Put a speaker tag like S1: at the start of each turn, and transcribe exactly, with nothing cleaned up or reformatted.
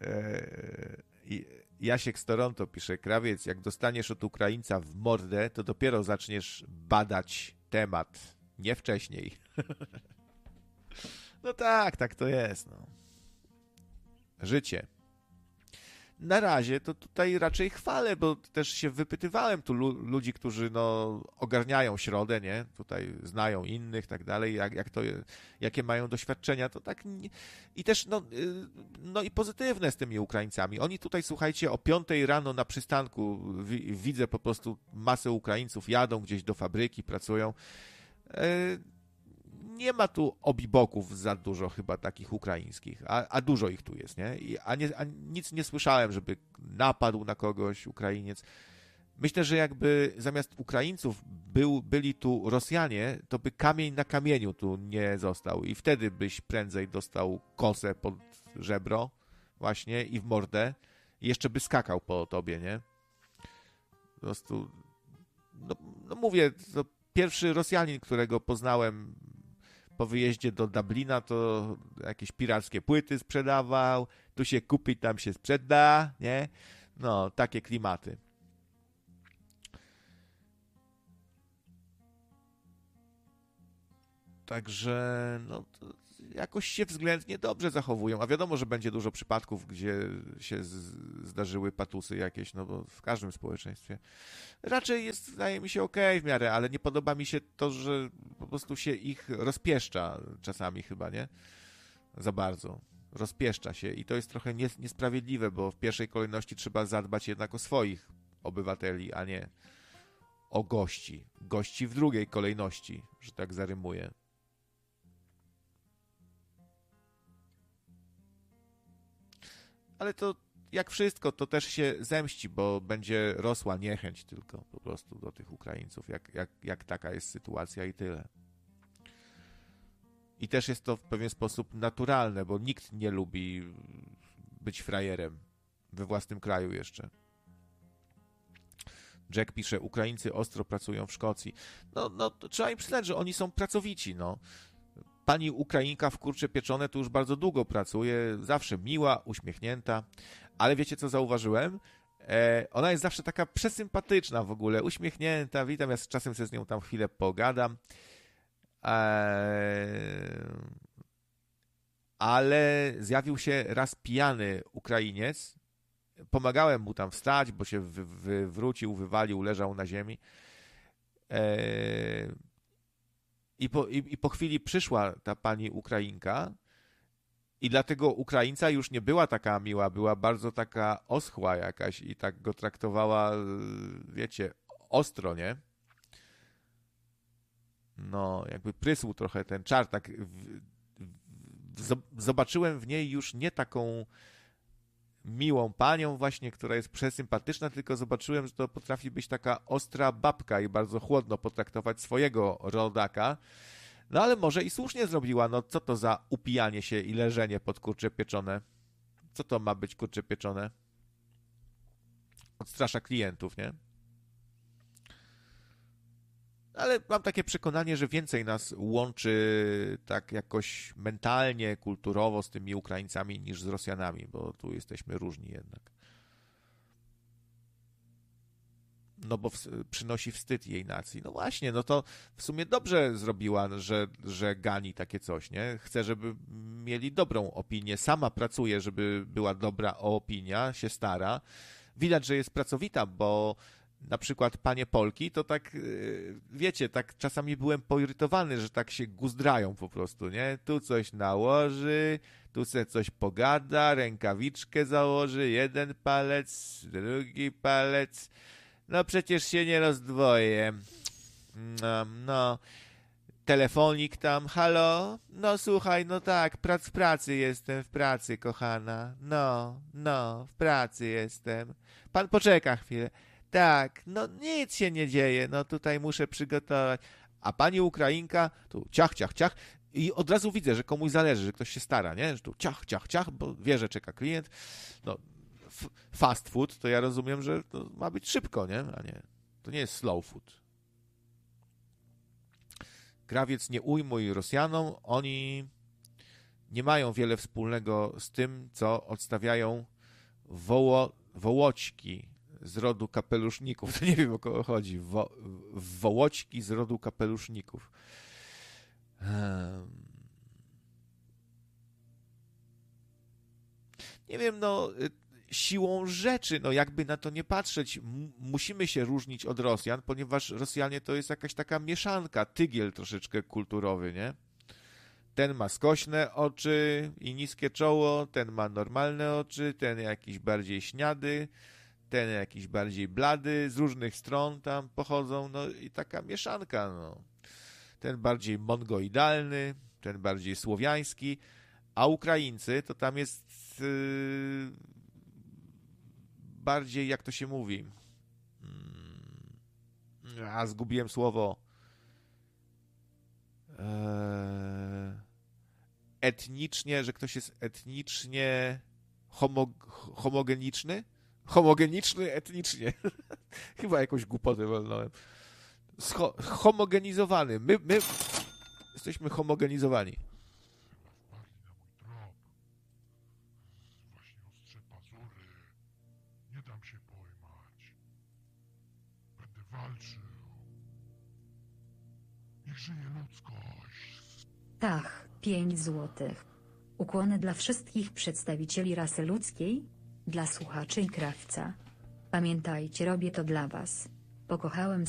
S1: I Jasiek z Toronto pisze, Krawiec, jak dostaniesz od Ukraińca w mordę, to dopiero zaczniesz badać temat, nie wcześniej. No tak, tak to jest. No. Życie. Na razie to tutaj raczej chwalę, bo też się wypytywałem tu lu- ludzi, którzy no, ogarniają środę, nie? Tutaj znają innych, tak dalej, jak, jak to, jakie mają doświadczenia, to tak nie... i też no, no i pozytywne z tymi Ukraińcami. Oni tutaj, słuchajcie, o piątej rano na przystanku wi- widzę po prostu masę Ukraińców, jadą gdzieś do fabryki, pracują. E- Nie ma tu obiboków za dużo chyba takich ukraińskich, a, a dużo ich tu jest, nie? I, a, nie? A nic nie słyszałem, żeby napadł na kogoś Ukrainiec. Myślę, że jakby zamiast Ukraińców był, byli tu Rosjanie, to by kamień na kamieniu tu nie został i wtedy byś prędzej dostał kosę pod żebro właśnie i w mordę i jeszcze by skakał po tobie, nie? Po prostu, no, no mówię, to pierwszy Rosjanin, którego poznałem po wyjeździe do Dublina, to jakieś pirackie płyty sprzedawał, tu się kupi, tam się sprzeda, nie? No, takie klimaty. Także, no, to jakoś się względnie dobrze zachowują, a wiadomo, że będzie dużo przypadków, gdzie się z, zdarzyły patusy jakieś, no bo w każdym społeczeństwie. Raczej jest, wydaje mi się, okej w miarę, ale nie podoba mi się to, że po prostu się ich rozpieszcza czasami chyba, nie? Za bardzo. Rozpieszcza się i to jest trochę nies- niesprawiedliwe, bo w pierwszej kolejności trzeba zadbać jednak o swoich obywateli, a nie o gości. Gości w drugiej kolejności, że tak zarymuję. Ale to jak wszystko, to też się zemści, bo będzie rosła niechęć tylko po prostu do tych Ukraińców, jak, jak, jak taka jest sytuacja i tyle. I też jest to w pewien sposób naturalne, bo nikt nie lubi być frajerem we własnym kraju jeszcze. Jack pisze, Ukraińcy ostro pracują w Szkocji. No, no to trzeba im przyznać, że oni są pracowici, no. Pani Ukrainka w kurcze pieczone tu już bardzo długo pracuje, zawsze miła, uśmiechnięta, ale wiecie co zauważyłem? E, ona jest zawsze taka przesympatyczna w ogóle, uśmiechnięta, witam, ja z czasem sobie z nią tam chwilę pogadam, e, ale zjawił się raz pijany Ukrainiec, pomagałem mu tam wstać, bo się wy, wywrócił, wywalił, leżał na ziemi. E, I po, i, I po chwili przyszła ta pani Ukrainka i dla tego Ukraińca już nie była taka miła, była bardzo taka oschła jakaś i tak go traktowała, wiecie, ostro, nie? No, jakby prysł trochę ten czar, tak w, w, zobaczyłem w niej już nie taką miłą panią właśnie, która jest przesympatyczna, tylko zobaczyłem, że to potrafi być taka ostra babka i bardzo chłodno potraktować swojego rodaka. No ale może i słusznie zrobiła, no co to za upijanie się i leżenie pod kurcze pieczone? Co to ma być kurcze pieczone? Odstrasza klientów, nie? Ale mam takie przekonanie, że więcej nas łączy tak jakoś mentalnie, kulturowo z tymi Ukraińcami niż z Rosjanami, bo tu jesteśmy różni jednak. No bo w, przynosi wstyd jej nacji. No właśnie, no to w sumie dobrze zrobiła, że, że gani takie coś, nie? Chce, żeby mieli dobrą opinię. Sama pracuje, żeby była dobra opinia, się stara. Widać, że jest pracowita, bo na przykład panie Polki, to tak, wiecie, tak czasami byłem poirytowany, że tak się guzdrają po prostu, nie? Tu coś nałoży, tu se coś pogada, rękawiczkę założy, jeden palec, drugi palec. No przecież się nie rozdwoję. No, no. Telefonik tam, halo? No słuchaj, no tak, prac w pracy jestem, w pracy, kochana. No, no, w pracy jestem. Pan poczeka chwilę. Tak, no nic się nie dzieje, no tutaj muszę przygotować. A pani Ukrainka, tu ciach, ciach, ciach i od razu widzę, że komuś zależy, że ktoś się stara, nie? Że tu ciach, ciach, ciach, bo wie, że czeka klient. No, f- fast food, to ja rozumiem, że to ma być szybko, nie? A nie, to nie jest slow food. Krawiec, nie ujmuj Rosjanom, oni nie mają wiele wspólnego z tym, co odstawiają woło, wołoćki z rodu kapeluszników. To nie wiem, o kogo chodzi. Wo, wołoćki z rodu kapeluszników. Hmm. Nie wiem, no siłą rzeczy, no jakby na to nie patrzeć, m- musimy się różnić od Rosjan, ponieważ Rosjanie to jest jakaś taka mieszanka, tygiel troszeczkę kulturowy, nie? Ten ma skośne oczy i niskie czoło, ten ma normalne oczy, ten jakiś bardziej śniady, ten jakiś bardziej blady, z różnych stron tam pochodzą, no i taka mieszanka, no. Ten bardziej mongoidalny, ten bardziej słowiański, a Ukraińcy to tam jest yy, bardziej, jak to się mówi, yy, a zgubiłem słowo, yy, etnicznie, że ktoś jest etnicznie homo, homogeniczny? Homogeniczny etnicznie. Chyba jakąś głupotę walnąłem. Scho- homogenizowany. My, my jesteśmy homogenizowani.
S2: Wpadli na mój trop. Właśnie ostrze pazury. Nie dam się pojmać. Będę walczył. Niech żyje ludzkość.
S3: Tak, pięć złotych. Ukłony dla wszystkich przedstawicieli rasy ludzkiej, dla słuchaczy i krawca. Pamiętajcie, robię to dla was. Pokochałem